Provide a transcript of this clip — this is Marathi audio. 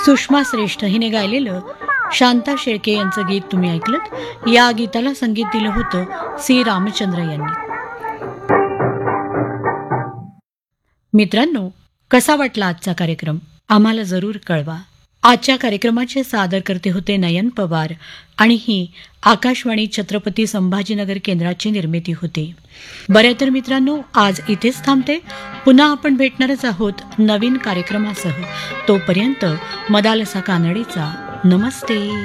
सुषमा श्रेष्ठ हिने गायलेलं शांता शेळके यांचं गीत तुम्ही ऐकलं. या गीताला संगीत दिलं होतं सी रामचंद्र यांनी. मित्रांनो, कसा वाटला आजचा कार्यक्रम आम्हाला जरूर कळवा. आजच्या कार्यक्रमाचे सादरकर्ते होते नयन पवार आणि ही आकाशवाणी छत्रपती संभाजीनगर केंद्राची निर्मिती होती. बरं तर मित्रांनो, आज इथेच थांबते. पुन्हा आपण भेटणारच आहोत नवीन कार्यक्रमासह. तोपर्यंत मदालसा कानडीचा नमस्ते.